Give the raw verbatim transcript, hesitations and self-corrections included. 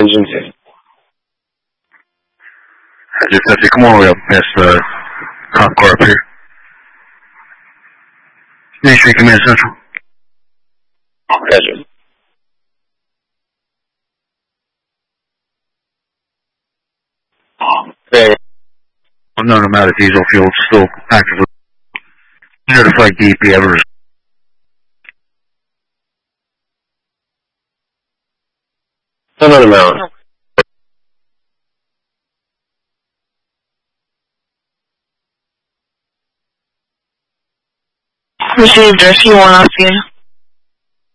engine. Just have to come all the way up past the Concord up here. Main Street Command Central. Gotcha. Okay. Unknown amount of diesel fuel still actively. Notified D E P ever. Unknown amount. Received rescue one off you.